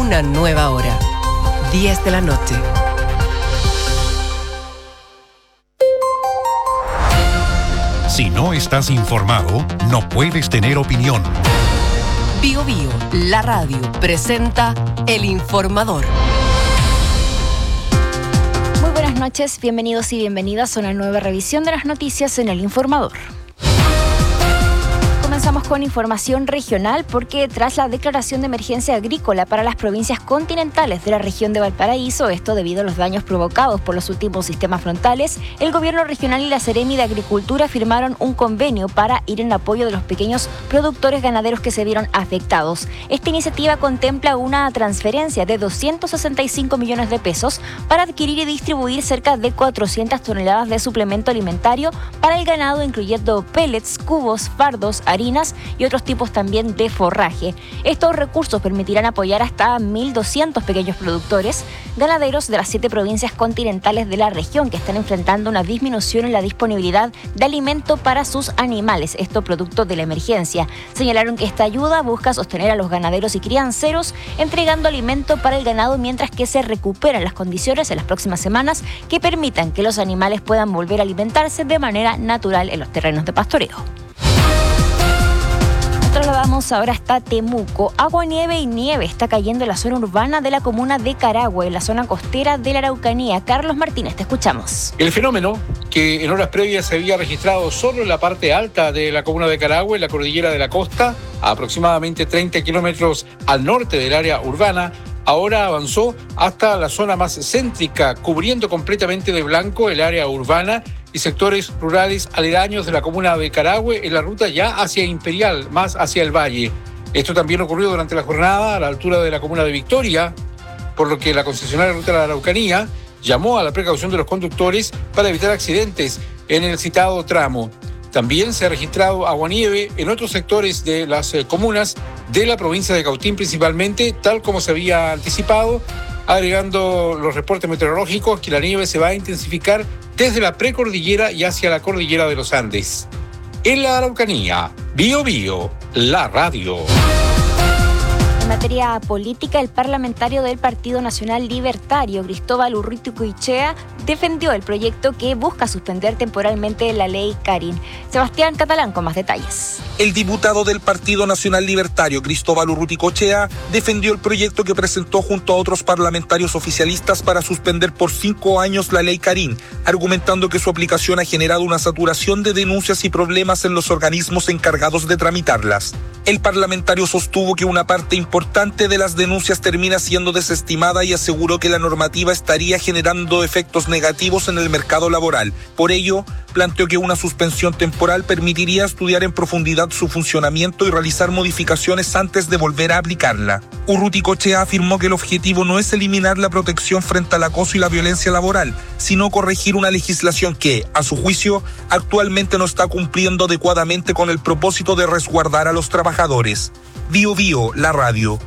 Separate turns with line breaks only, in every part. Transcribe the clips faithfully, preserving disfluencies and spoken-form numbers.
Una nueva hora. diez de la noche.
Si no estás informado, no puedes tener opinión.
Bio Bio, la radio, presenta El Informador.
Muy buenas noches, bienvenidos y bienvenidas a una nueva revisión de las noticias en El Informador. Comenzamos con información regional porque tras la declaración de emergencia agrícola para las provincias continentales de la región de Valparaíso, esto debido a los daños provocados por los últimos sistemas frontales, el gobierno regional y la Seremi de Agricultura firmaron un convenio para ir en apoyo de los pequeños productores ganaderos que se vieron afectados. Esta iniciativa contempla una transferencia de doscientos sesenta y cinco millones de pesos para adquirir y distribuir cerca de cuatrocientas toneladas de suplemento alimentario para el ganado, incluyendo pellets, cubos, fardos, harinas y otros tipos también de forraje. Estos recursos permitirán apoyar hasta mil doscientos pequeños productores ganaderos de las siete provincias continentales de la región que están enfrentando una disminución en la disponibilidad de alimento para sus animales, esto producto de la emergencia. Señalaron que esta ayuda busca sostener a los ganaderos y crianceros entregando alimento para el ganado mientras que se recuperan las condiciones en las próximas semanas que permitan que los animales puedan volver a alimentarse de manera natural en los terrenos de pastoreo. Trasladamos ahora hasta Temuco. Agua, nieve y nieve está cayendo en la zona urbana de la comuna de Carahue, en la zona costera de la Araucanía. Carlos Martínez, te escuchamos.
El fenómeno, que en horas previas se había registrado solo en la parte alta de la comuna de Carahue, en la cordillera de la costa, a aproximadamente treinta kilómetros al norte del área urbana, ahora avanzó hasta la zona más céntrica, cubriendo completamente de blanco el área urbana y sectores rurales aledaños de la comuna de Carahue en la ruta ya hacia Imperial, más hacia el valle. Esto también ocurrió durante la jornada a la altura de la comuna de Victoria, por lo que la concesionaria Ruta de la Araucanía llamó a la precaución de los conductores para evitar accidentes en el citado tramo. También se ha registrado aguanieve en otros sectores de las eh, comunas de la provincia de Cautín principalmente, tal como se había anticipado, agregando los reportes meteorológicos que la nieve se va a intensificar desde la precordillera y hacia la cordillera de los Andes. En la Araucanía, Bio Bio, la radio.
En materia política, el parlamentario del Partido Nacional Libertario, Cristóbal Urruticoechea, defendió el proyecto que busca suspender temporalmente la ley Karin. Sebastián Catalán con más detalles.
El diputado del Partido Nacional Libertario, Cristóbal Urruticoechea, defendió el proyecto que presentó junto a otros parlamentarios oficialistas para suspender por cinco años la ley Karin, argumentando que su aplicación ha generado una saturación de denuncias y problemas en los organismos encargados de tramitarlas. El parlamentario sostuvo que una parte importante de las denuncias termina siendo desestimada y aseguró que la normativa estaría generando efectos negativos en el mercado laboral. Por ello, planteó que una suspensión temporal permitiría estudiar en profundidad su funcionamiento y realizar modificaciones antes de volver a aplicarla. Urruticoechea afirmó que el objetivo no es eliminar la protección frente al acoso y la violencia laboral, sino corregir una legislación que, a su juicio, actualmente no está cumpliendo adecuadamente con el propósito de resguardar a los trabajadores. Bio Bio, la radio.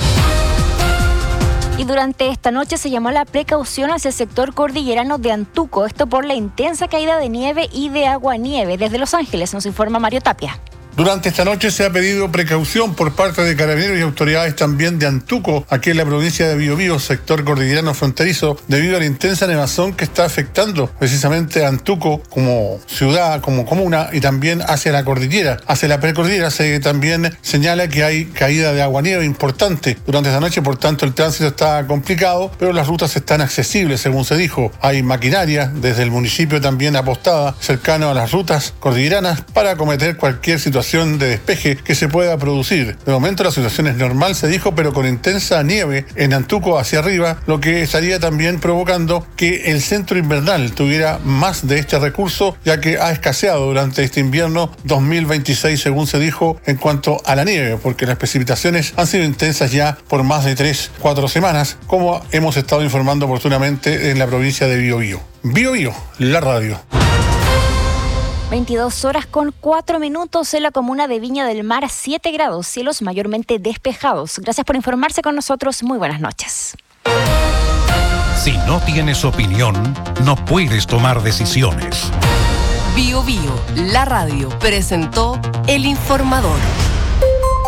Y durante esta noche se llamó la precaución hacia el sector cordillerano de Antuco, esto por la intensa caída de nieve y de aguanieve. Desde Los Ángeles nos informa Mario Tapia.
Durante esta noche se ha pedido precaución por parte de carabineros y autoridades también de Antuco, aquí en la provincia de Biobío, sector cordillerano fronterizo, debido a la intensa nevazón que está afectando precisamente a Antuco como ciudad, como comuna, y también hacia la cordillera. Hacia la precordillera se también señala que hay caída de aguanieve importante durante esta noche, por tanto el tránsito está complicado, pero las rutas están accesibles, según se dijo. Hay maquinaria desde el municipio también apostada cercano a las rutas cordilleranas para acometer cualquier situación de despeje que se pueda producir. De momento la situación es normal, se dijo, pero con intensa nieve en Antuco hacia arriba, lo que estaría también provocando que el centro invernal tuviera más de este recurso, ya que ha escaseado durante este invierno dos mil veintiséis, según se dijo, en cuanto a la nieve, porque las precipitaciones han sido intensas ya por más de tres, cuatro semanas, como hemos estado informando oportunamente en la provincia de Biobío. Biobío, la radio.
veintidós horas con cuatro minutos en la comuna de Viña del Mar, siete grados, cielos mayormente despejados. Gracias por informarse con nosotros. Muy buenas noches.
Si no tienes opinión, no puedes tomar decisiones.
Bio Bio, la radio, presentó El Informador.